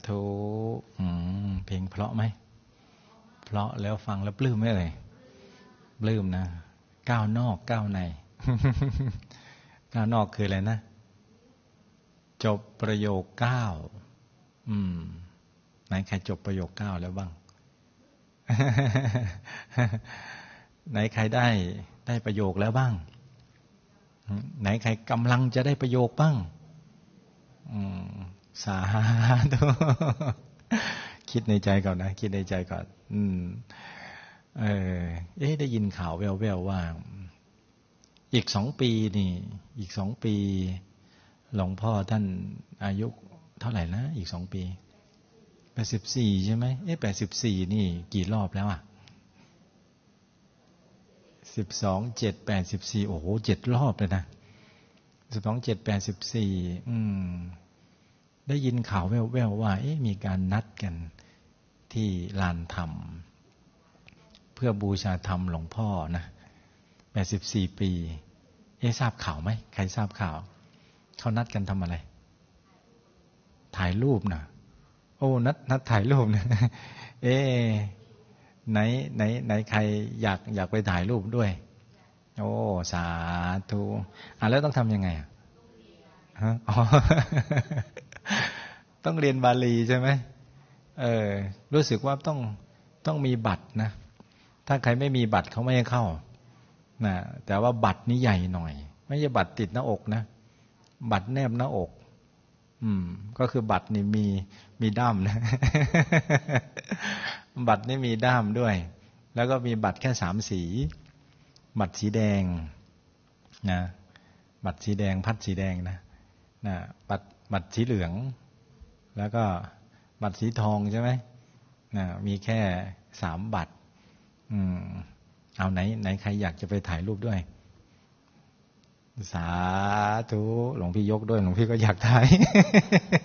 ธุเพลงเพราะไหมเพราะแล้วฟังแล้วปลื้มไหมเลยปลื้มนะก้าวนอกก้าวใน ก้าวนอกคืออะไรนะจบประโยค9ไหนใครจบประโยค9แล้วบ้าง ไหนใครได้ประโยคแล้วบ้างไหนใครกำลังจะได้ประโยคบ้างสาธุคิดในใจก่อนนะคิดในใจก่อนได้ยินข่าวแว่วๆว่าอีก2 ปีนี่อีก2 ปีหลวงพ่อท่านอายุเท่าไหร่นะอีก2 ปี84ใช่ไหม84นี่กี่รอบแล้วอ่ะ12 7 84โอ้โห7 รอบเลยนะ12 7 84ได้ยินข่าวแว่วๆว่ามีการนัดกันที่ลานธรรมเพื่อบูชาธรรมหลวงพ่อนะ84 ปีทราบข่าวไหมใครทราบข่าวเขานัดกันทำอะไรถ่ายรูปนะโอ้นัดถ่ายรูปนะไหนใครอยากไปถ่ายรูปด้วยโอ้สาธุแล้วต้องทำยังไงต้องเรียนบาลีใช่ไหมรู้สึกว่าต้องมีบัตรนะถ้าใครไม่มีบัตรเขาไม่ให้เข้านะแต่ว่าบัตรนี้ใหญ่หน่อยไม่ใช่บัตรติดหน้าอกนะบัตรแนบหน้าอกก็คือบัตรนี่มีด้ามนะ บัตรนี่มีด้ามด้วยแล้วก็มีบัตรแค่3 สีบัตรสีแดงนะบัตรสีแดงพัดสีแดงนะบัตรสีเหลืองแล้วก็บัตรสีทองใช่ไหมนะมีแค่3 บัตรเอาไหนใครอยากจะไปถ่ายรูปด้วยสาธุหลวงพี่ยกด้วยหลวงพี่ก็อยากถ่าย